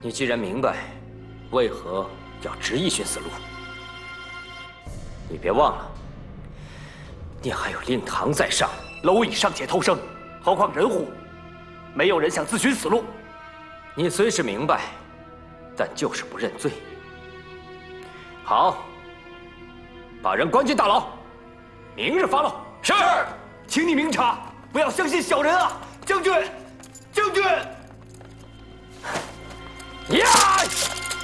你既然明白，为何要执意寻死路？你别忘了，你还有令堂在上。蝼蚁尚且偷生，何况人乎？没有人想自寻死路。你虽是明白，但就是不认罪。好，把人关进大牢，明日发落。是，请你明察，不要相信小人啊，将军，将军。呀！